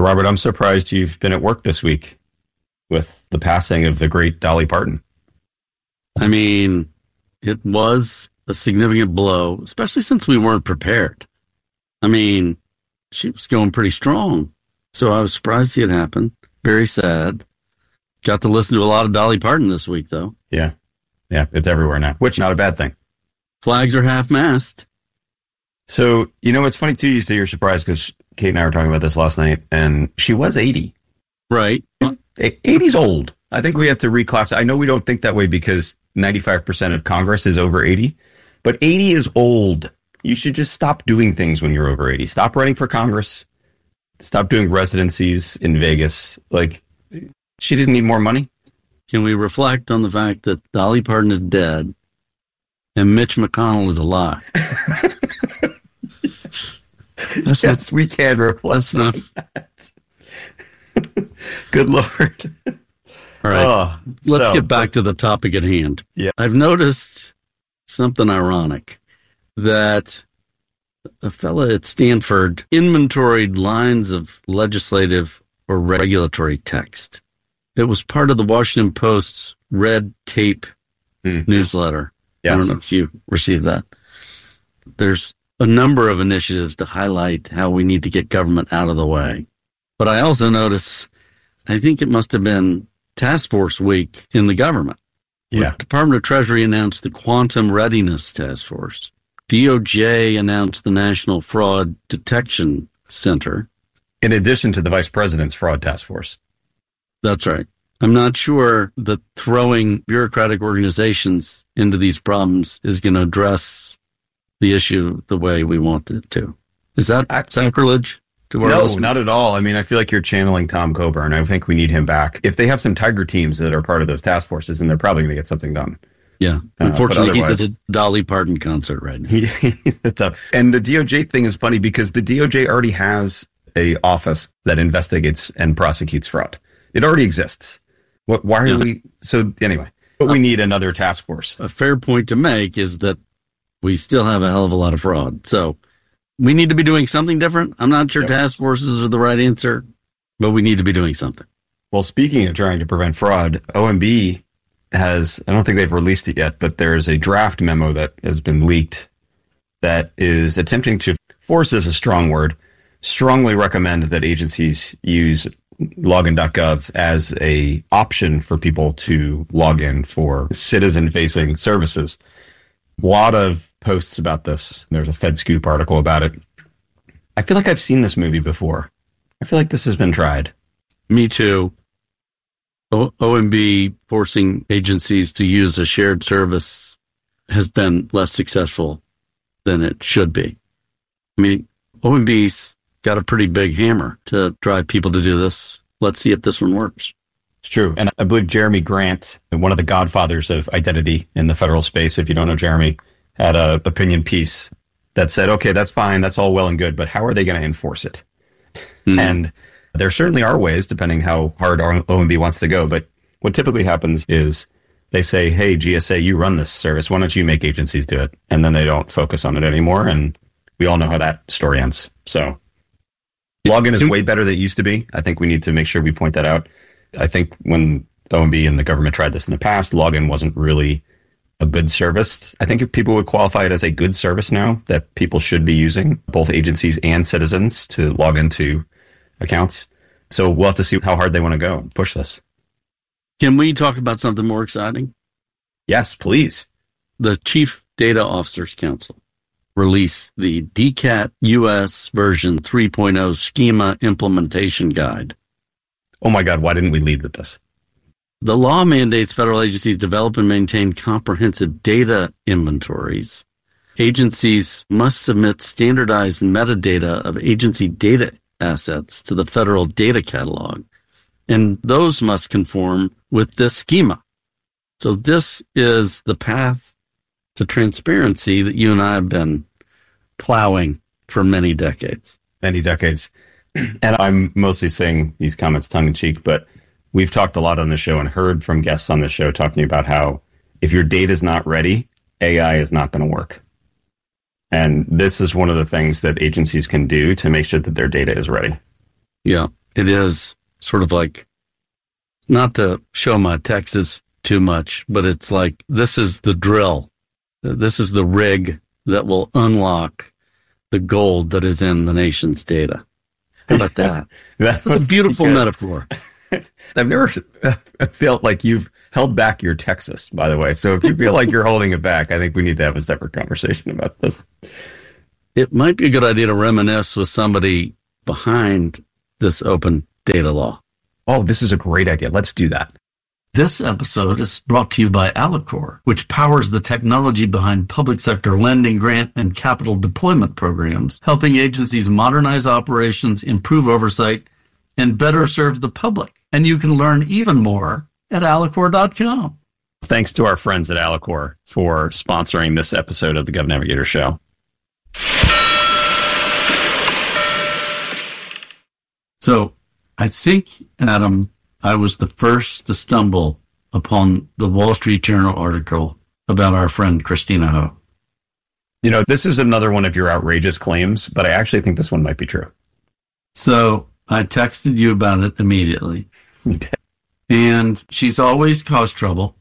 So, Robert, I'm surprised you've been at work this week with the passing of the great Dolly Parton. I mean, it was a significant blow, especially since we weren't prepared. I mean, she was going pretty strong. So I was surprised to see it happen. Very sad. Got to listen to a lot of Dolly Parton this week, though. Yeah. Yeah, it's everywhere now, which not a bad thing. Flags are half-mast. So, it's funny, too, you say you're surprised because Kate and I were talking about this last night, and she was 80. Right. 80's old. I think we have to reclassify. I know we don't think that way because 95% of Congress is over 80, but 80 is old. You should just stop doing things when you're over 80. Stop running for Congress. Stop doing residencies in Vegas. Like, she didn't need more money. Can we reflect on the fact that Dolly Parton is dead and Mitch McConnell is alive? Yes, we can reflect on that. Good Lord. All right, let's get back to the topic at hand. Yeah. I've noticed something ironic, that a fella at Stanford inventoried lines of legislative or regulatory text. It was part of the Washington Post's red tape newsletter. Yes. I don't know if you received that. There's a number of initiatives to highlight how we need to get government out of the way. But I also notice, I think it must have been Task Force Week in the government. Yeah. The Department of Treasury announced the Quantum Readiness Task Force. DOJ announced the National Fraud Detection Center. In addition to the Vice President's Fraud Task Force. That's right. I'm not sure that throwing bureaucratic organizations into these problems is going to address the issue the way we want it to. Is that sacrilege? No, not at all. I mean, I feel like you're channeling Tom Coburn. I think we need him back. If they have some Tiger teams that are part of those task forces, then they're probably going to get something done. Yeah. Unfortunately, he's at a Dolly Parton concert right now. And the DOJ thing is funny because the DOJ already has a office that investigates and prosecutes fraud. It already exists. Why are we... So anyway, but we need another task force. A fair point to make is that we still have a hell of a lot of fraud. So we need to be doing something different. I'm not sure task forces are the right answer, but we need to be doing something. Well, speaking of trying to prevent fraud, OMB has, I don't think they've released it yet, but there's a draft memo that has been leaked that is attempting to, force is a strong word, strongly recommend that agencies use login.gov as a option for people to log in for citizen-facing services. A lot of posts about this. There's a FedScoop article about it. I feel like I've seen this movie before. I feel like this has been tried. Me too. OMB forcing agencies to use a shared service has been less successful than it should be. I mean, OMB's got a pretty big hammer to drive people to do this. Let's see if this one works. It's true. And I believe Jeremy Grant, one of the godfathers of identity in the federal space, if you don't know Jeremy, had an opinion piece that said, okay, that's fine. That's all well and good. But how are they going to enforce it? Mm-hmm. And there certainly are ways, depending how hard OMB wants to go. But what typically happens is they say, hey, GSA, you run this service. Why don't you make agencies do it? And then they don't focus on it anymore. And we all know how that story ends. So login is way better than it used to be. I think we need to make sure we point that out. I think when OMB and the government tried this in the past, login wasn't really a good service. I think if people would qualify it as a good service now that people should be using, both agencies and citizens, to log into accounts. So we'll have to see how hard they want to go and push this. Can we talk about something more exciting? Yes, please. The Chief Data Officers Council released the DCAT US version 3.0 schema implementation guide. Oh my God, why didn't we lead with this? The law mandates federal agencies develop and maintain comprehensive data inventories. Agencies must submit standardized metadata of agency data assets to the federal data catalog, and those must conform with this schema. So this is the path to transparency that you and I have been plowing for many decades. Many decades. And I'm mostly saying these comments tongue-in-cheek, but we've talked a lot on the show and heard from guests on the show talking about how if your data is not ready, AI is not going to work. And this is one of the things that agencies can do to make sure that their data is ready. Yeah. it is sort of like, not to show my Texas too much, but it's like, this is the drill. This is the rig that will unlock the gold that is in the nation's data. How about that? That's a beautiful metaphor. I've never felt like you've held back your Texas, by the way. So if you feel like you're holding it back, I think we need to have a separate conversation about this. It might be a good idea to reminisce with somebody behind this open data law. Oh, this is a great idea. Let's do that. This episode is brought to you by Alicorp, which powers the technology behind public sector lending, grant, and capital deployment programs, helping agencies modernize operations, improve oversight, and better serve the public. And you can learn even more at Alicorp.com. Thanks to our friends at Alicorp for sponsoring this episode of the Gov Navigator Show. So I think, Adam, I was the first to stumble upon the Wall Street Journal article about our friend Christina Ho. You know, this is another one of your outrageous claims, but I actually think this one might be true. So I texted you about it immediately. Okay. And she's always caused trouble,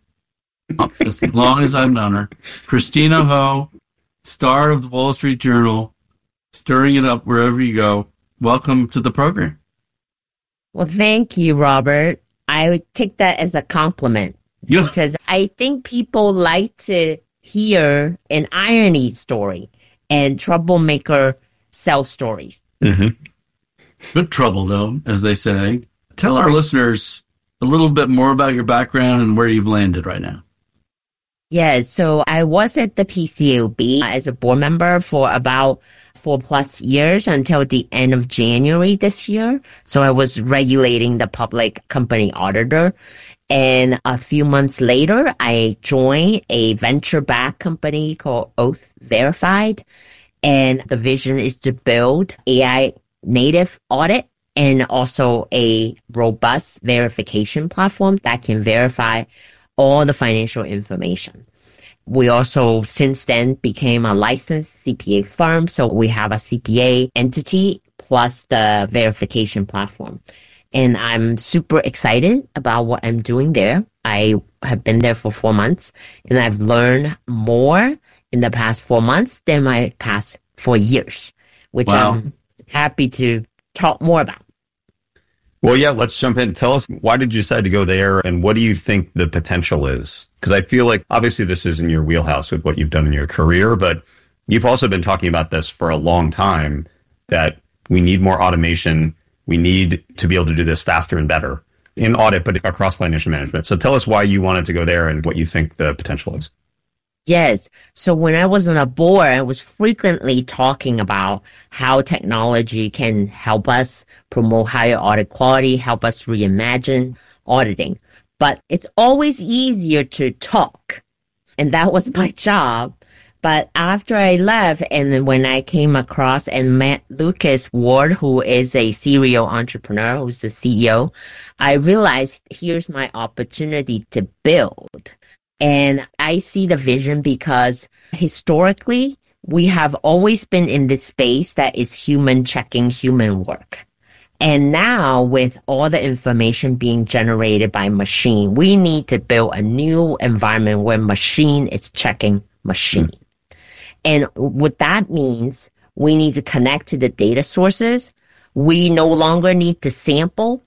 as long as I've known her. Christina Ho, star of the Wall Street Journal, stirring it up wherever you go. Welcome to the program. Well, thank you, Robert. I would take that as a compliment because I think people like to hear an irony story and troublemaker self stories. Mm-hmm. Good trouble, though, as they say. Tell our listeners a little bit more about your background and where you've landed right now. Yeah, so I was at the PCAOB as a board member for about 4+ years until the end of January this year. So I was regulating the public company auditor. And a few months later, I joined a venture-backed company called Oath Verified. And the vision is to build AI native audit and also a robust verification platform that can verify all the financial information. We also, since then, became a licensed CPA firm. So we have a CPA entity plus the verification platform. And I'm super excited about what I'm doing there. I have been there for 4 months, and I've learned more in the past 4 months than my past 4 years, which Wow. I'm happy to talk more about. Well, yeah, let's jump in. Tell us, why did you decide to go there, and what do you think the potential is? Because I feel like, obviously, this is in your wheelhouse with what you've done in your career, but you've also been talking about this for a long time, that we need more automation. We need to be able to do this faster and better in audit, but across financial management. So tell us why you wanted to go there and what you think the potential is. Yes. So when I was on a board, I was frequently talking about how technology can help us promote higher audit quality, help us reimagine auditing. But it's always easier to talk. And that was my job. But after I left, and then when I came across and met Lucas Ward, who is a serial entrepreneur, who's the CEO, I realized here's my opportunity to build. And I see the vision because historically, we have always been in this space that is human checking human work. And now with all the information being generated by machine, we need to build a new environment where machine is checking machine. And what that means, we need to connect to the data sources. We no longer need to sample.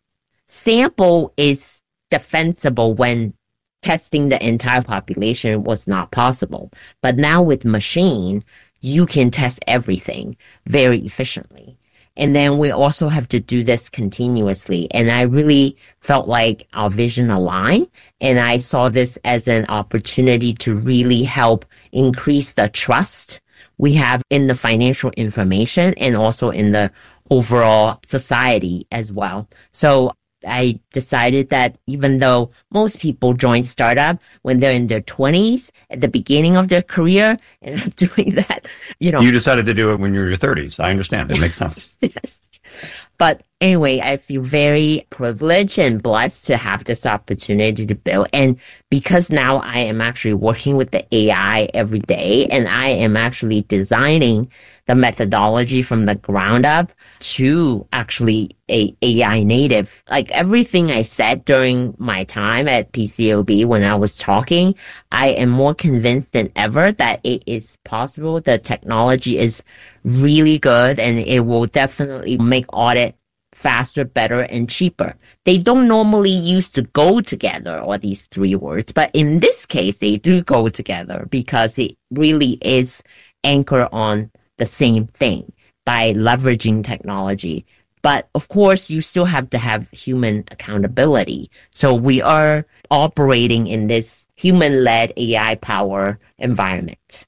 Sample is defensible when testing the entire population was not possible. But now with machine, you can test everything very efficiently. And then we also have to do this continuously. And I really felt like our vision aligned. And I saw this as an opportunity to really help increase the trust we have in the financial information and also in the overall society as well. So I decided that even though most people join startup when they're in their 20s at the beginning of their career, and I'm doing that, You decided to do it when you were in your 30s. I understand. It makes sense. But Anyway, I feel very privileged and blessed to have this opportunity to build. And because now I am actually working with the AI every day, and I am actually designing the methodology from the ground up to actually a AI native. Like everything I said during my time at PCAOB when I was talking, I am more convinced than ever that it is possible. The technology is really good, and it will definitely make audit faster, better, and cheaper. They don't normally used to go together, all these three words, but in this case, they do go together because it really is anchored on the same thing by leveraging technology. But of course, you still have to have human accountability. So we are operating in this human-led AI power environment.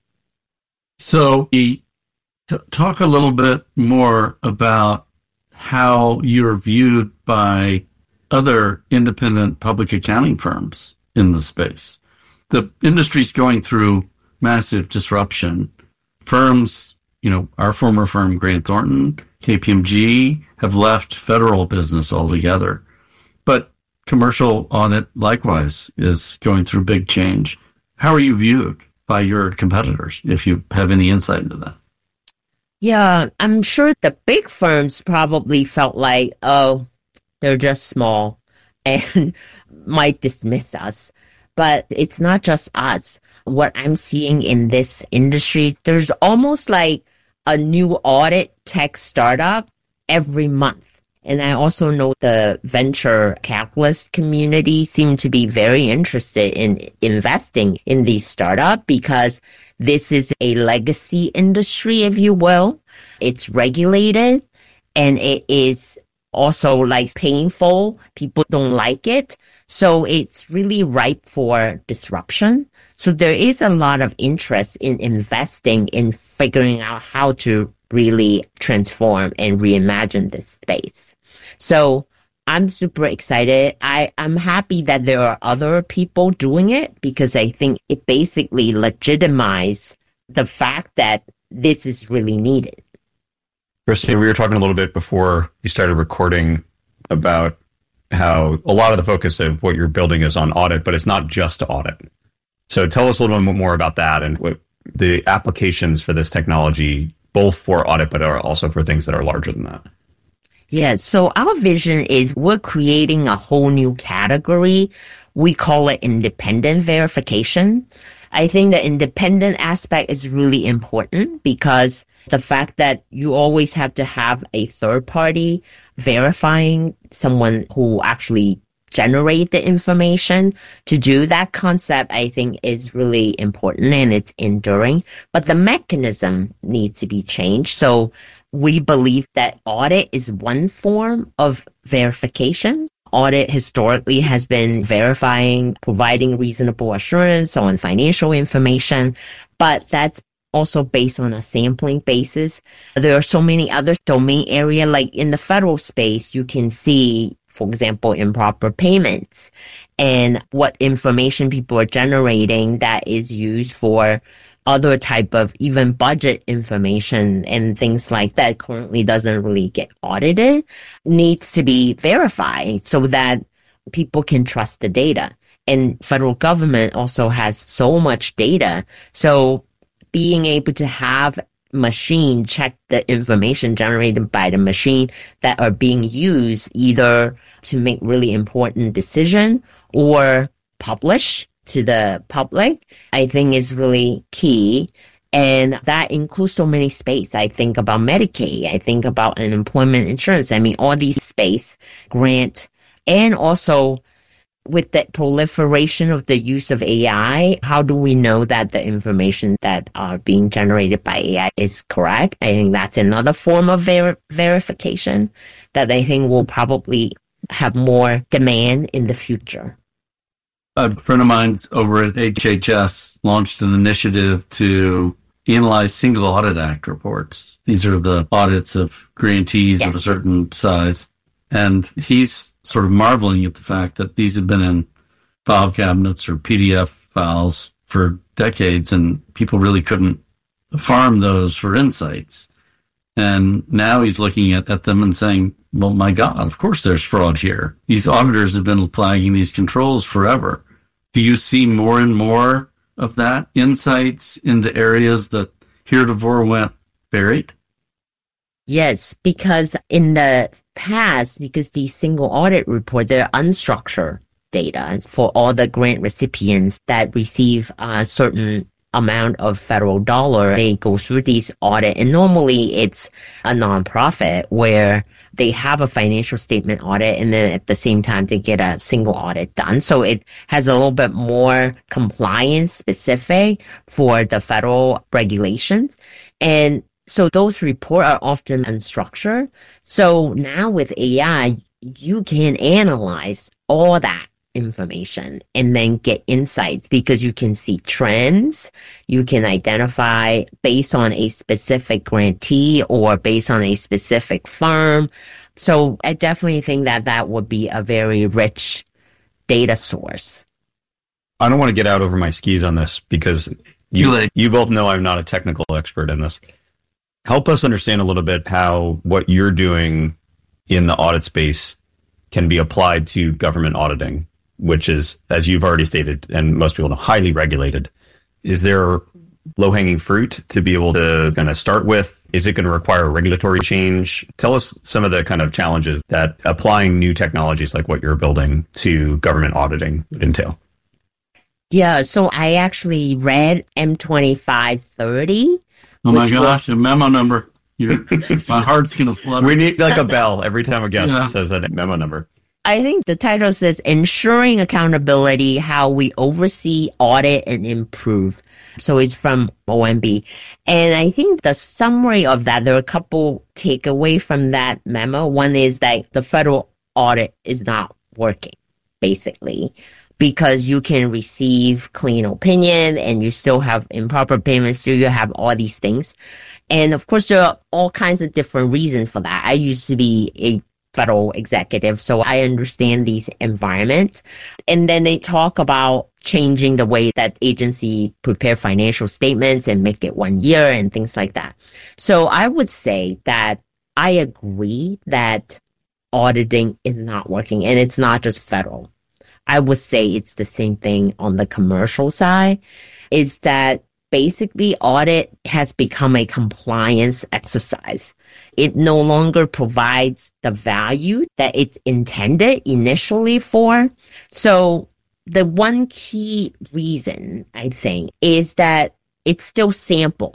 So talk a little bit more about how you're viewed by other independent public accounting firms in the space. The industry's going through massive disruption. Firms, our former firm, Grant Thornton, KPMG, have left federal business altogether. But commercial audit, likewise, is going through big change. How are you viewed by your competitors, if you have any insight into that? Yeah, I'm sure the big firms probably felt like, oh, they're just small and might dismiss us. But it's not just us. What I'm seeing in this industry, there's almost like a new audit tech startup every month. And I also know the venture capitalist community seem to be very interested in investing in these startups because this is a legacy industry, if you will. It's regulated and it is also like painful. People don't like it. So it's really ripe for disruption. So there is a lot of interest in investing in figuring out how to really transform and reimagine this space. So I'm super excited. I'm happy that there are other people doing it because I think it basically legitimizes the fact that this is really needed. Christine, we were talking a little bit before you started recording about how a lot of the focus of what you're building is on audit, but it's not just audit. So tell us a little bit more about that and what the applications for this technology, both for audit, but are also for things that are larger than that. Yeah, so our vision is we're creating a whole new category. We call it independent verification. I think the independent aspect is really important because the fact that you always have to have a third party verifying someone who actually generate the information to do that concept, I think is really important and it's enduring. But the mechanism needs to be changed. So we believe that audit is one form of verification. Audit historically has been verifying, providing reasonable assurance on financial information, but that's also based on a sampling basis. There are so many other domain areas, like in the federal space, you can see, for example, improper payments and what information people are generating that is used for other type of even budget information and things like that currently doesn't really get audited, needs to be verified so that people can trust the data. And federal government also has so much data. So being able to have machine check the information generated by the machine that are being used either to make really important decision or publish to the public, I think is really key. And that includes so many space. I think about Medicaid. I think about unemployment insurance. I mean, all these space, grant, and also with the proliferation of the use of AI, how do we know that the information that are being generated by AI is correct? I think that's another form of verification that I think will probably have more demand in the future. A friend of mine over at HHS launched an initiative to analyze Single Audit Act reports. These are the audits of grantees of a certain size. And he's sort of marveling at the fact that these have been in file cabinets or PDF files for decades, and people really couldn't farm those for insights. And now he's looking at them and saying, well, my God, of course there's fraud here. These auditors have been flagging these controls forever. Do you see more and more of that insights into areas that heretofore went buried? Yes, because in the past, because the single audit report, they're unstructured data for all the grant recipients that receive a certain amount of federal dollar. They go through these audit, and normally it's a nonprofit where they have a financial statement audit, and then at the same time they get a single audit done. So it has a little bit more compliance specific for the federal regulations. And so those reports are often unstructured. So now with AI, you can analyze all that information and then get insights, because you can see trends. You can identify based on a specific grantee or based on a specific firm. So I definitely think that would be a very rich data source. I don't want to get out over my skis on this, because you both know I'm not a technical expert in this. Help us understand a little bit how what you're doing in the audit space can be applied to government auditing, which is, as you've already stated, and most people know, highly regulated. Is there low-hanging fruit to be able to kind of start with? Is it going to require a regulatory change? Tell us some of the kind of challenges that applying new technologies like what you're building to government auditing would entail. Yeah, so I actually read M2530. Oh my gosh, a memo number. My heart's going to flutter. We need like a bell every time a guest says that memo number. I think the title says Ensuring Accountability, How We Oversee, Audit, and Improve. So it's from OMB. And I think the summary of that, there are a couple takeaway from that memo. One is that the federal audit is not working, basically, because you can receive clean opinion and you still have improper payments, so you have all these things. And of course, there are all kinds of different reasons for that. I used to be a federal executive, so I understand these environments. And then they talk about changing the way that agency prepare financial statements and make it 1 year and things like that. So I would say that I agree that auditing is not working, and it's not just federal. I would say it's the same thing on the commercial side, is that basically audit has become a compliance exercise. It no longer provides the value that it's intended initially for. So the one key reason, I think, is that it's still sample.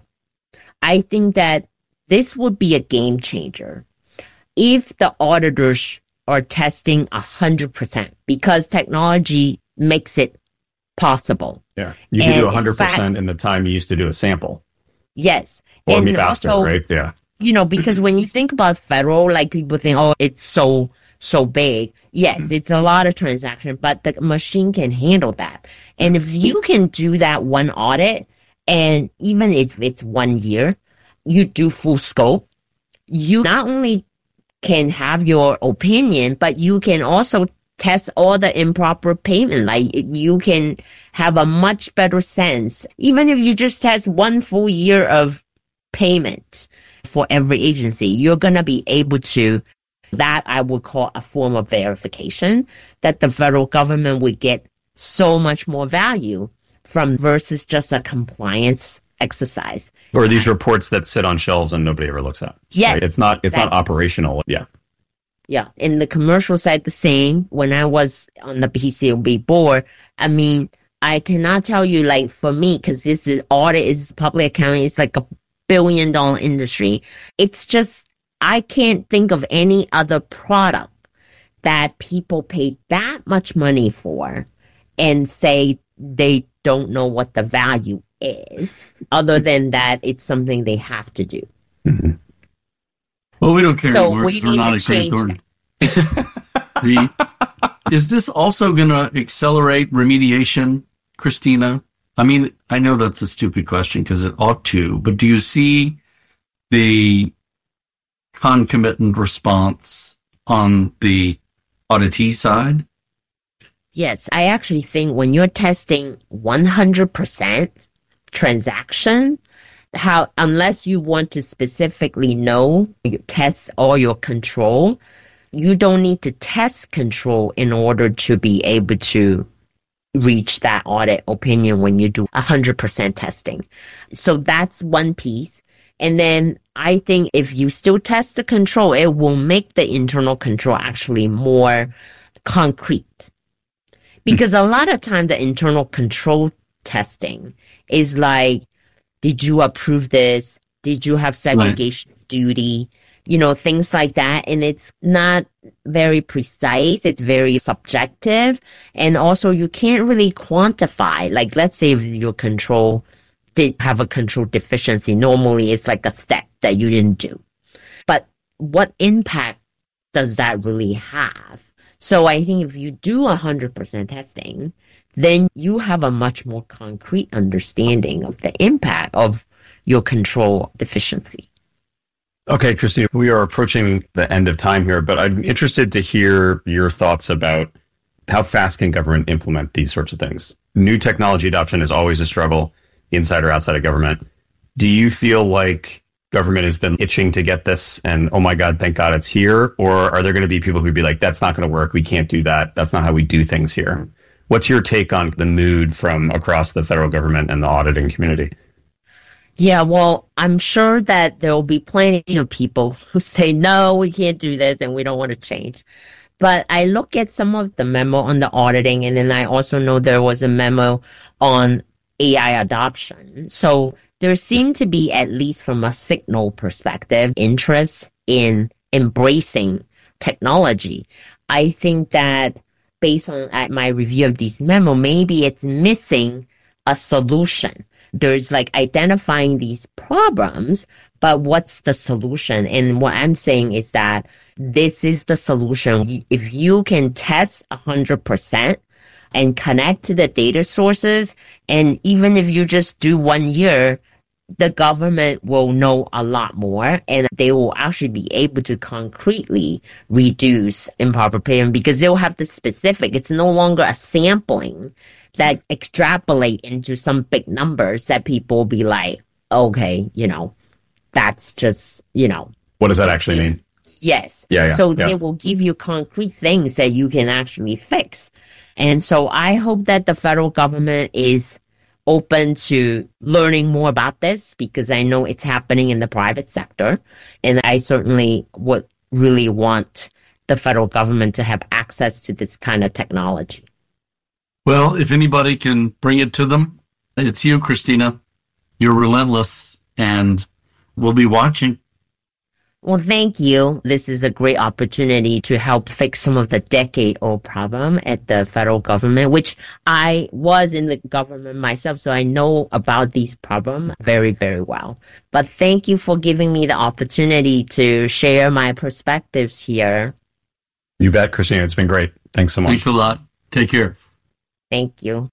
I think that this would be a game changer if the auditors are testing 100%, because technology makes it possible. Yeah, you can do 100% in the time you used to do a sample. Yes. Or and be faster, also, right? Yeah. You know, because when you think about federal, like people think, oh, it's so big. Yes, it's a lot of transaction, but the machine can handle that. And if you can do that one audit, and even if it's 1 year, you do full scope, you not only can have your opinion, but you can also test all the improper payment. Like you can have a much better sense, even if you just test 1 full year of payment for every agency, you're going to be able to, that I would call a form of verification, that the federal government would get so much more value from versus just a compliance exercise. Or these reports that sit on shelves and nobody ever looks at. Yes. Right? It's not operational. Yeah. Yeah. In the commercial side, the same. When I was on the PCAOB board, I mean, I cannot tell you, like, for me, because this is audit, is public accounting, it's like $1 billion industry. It's just, I can't think of any other product that people pay that much money for and say they don't know what the value is, other than that it's something they have to do. Mm-hmm. Well, we don't care So anymore. we We're need not to a change that. Is this also going to accelerate remediation, Christina? I mean, I know that's a stupid question because it ought to, but do you see the concomitant response on the auditee side? Yes, I actually think when you're testing 100% transaction, how, unless you want to specifically know your tests or your control, you don't need to test control in order to be able to reach that audit opinion when you do 100% testing. So that's one piece. And then I think if you still test the control, it will make the internal control actually more concrete. Because a lot of time the internal control testing is like, did you approve this? Did you have segregation duty? You know, things like that. And it's not very precise. It's very subjective. And also you can't really quantify. Like, let's say if your control did have a control deficiency, normally it's like a step that you didn't do. But what impact does that really have? So I think if you do 100% testing, then you have a much more concrete understanding of the impact of your control deficiency. Okay, Christina, we are approaching the end of time here, but I'm interested to hear your thoughts about how fast can government implement these sorts of things. New technology adoption is always a struggle, inside or outside of government. Do you feel like government has been itching to get this and, oh my God, thank God it's here? Or are there going to be people who'd be like, that's not going to work, we can't do that, that's not how we do things here? What's your take on the mood from across the federal government and the auditing community? Yeah, well, I'm sure that there will be plenty of people who say, no, we can't do this and we don't want to change. But I look at some of the memo on the auditing, and then I also know there was a memo on AI adoption. So there seemed to be, at least from a signal perspective, interest in embracing technology. I think that based on my review of these memo, maybe it's missing a solution. There's like identifying these problems, but what's the solution? And what I'm saying is that this is the solution. If you can test 100% and connect to the data sources, and even if you just do 1 year, the government will know a lot more, and they will actually be able to concretely reduce improper payment because they'll have the specific. It's no longer a sampling that extrapolate into some big numbers that people will be like, okay, that's just, What does that actually mean? Yes. Yeah. So they will give you concrete things that you can actually fix. And so I hope that the federal government is open to learning more about this, because I know it's happening in the private sector. And I certainly would really want the federal government to have access to this kind of technology. Well, if anybody can bring it to them, it's you, Christina. You're relentless, and we'll be watching. Well, thank you. This is a great opportunity to help fix some of the decade-old problem at the federal government, which I was in the government myself, so I know about these problems very, very well. But thank you for giving me the opportunity to share my perspectives here. You bet, Christina. It's been great. Thanks so much. Thanks a lot. Take care. Thank you.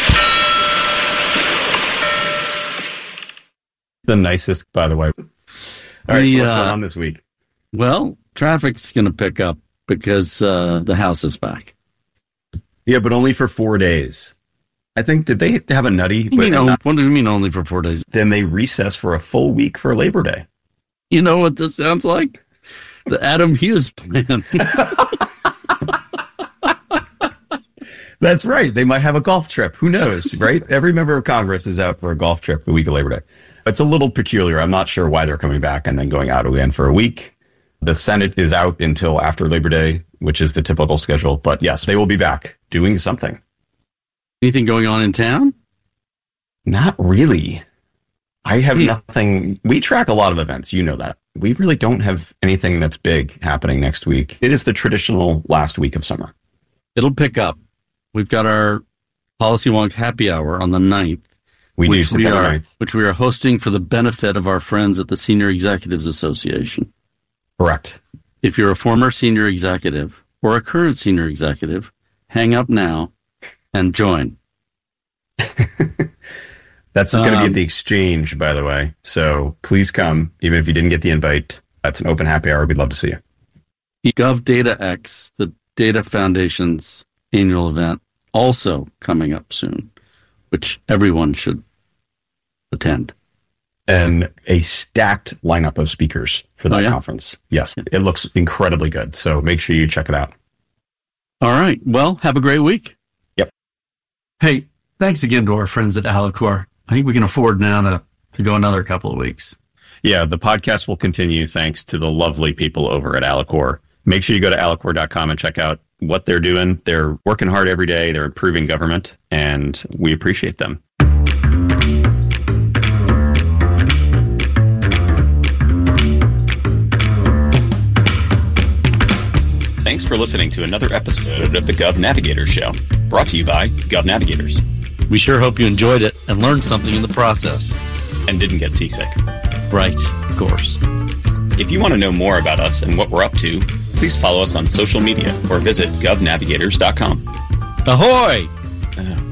The nicest, by the way. All right, so what's going on this week? Well, traffic's going to pick up because the House is back. Yeah, but only for 4 days. I think, did they have a nutty? What do you mean only for 4 days? Then they recess for a full week for Labor Day. You know what this sounds like? The Adam Hughes plan. That's right. They might have a golf trip. Who knows, right? Every member of Congress is out for a golf trip the week of Labor Day. It's a little peculiar. I'm not sure why they're coming back and then going out again for a week. The Senate is out until after Labor Day, which is the typical schedule. But yes, they will be back doing something. Anything going on in town? Not really. I have nothing. We track a lot of events. You know that. We really don't have anything that's big happening next week. It is the traditional last week of summer. It'll pick up. We've got our Policy Wonk happy hour on the 9th. Which we are hosting for the benefit of our friends at the Senior Executives Association. Correct. If you're a former senior executive or a current senior executive, hang up now and join. That's going to be at the Exchange, by the way. So please come, even if you didn't get the invite. That's an open happy hour. We'd love to see you. GovDataX, the Data Foundation's annual event, also coming up soon, which everyone should attend. and a stacked lineup of speakers for that conference. Yes, it looks incredibly good. So make sure you check it out. All right. Well, have a great week. Yep. Hey, thanks again to our friends at Alicorp. I think we can afford now to go another couple of weeks. Yeah, the podcast will continue thanks to the lovely people over at Alicorp. Make sure you go to alicorp.com and check out what they're doing. They're working hard every day. They're improving government, and we appreciate them. Thanks for listening to another episode of the Gov Navigators Show, brought to you by Gov Navigators. We sure hope you enjoyed it and learned something in the process. And didn't get seasick. Right, of course. If you want to know more about us and what we're up to, please follow us on social media or visit govnavigators.com. Ahoy!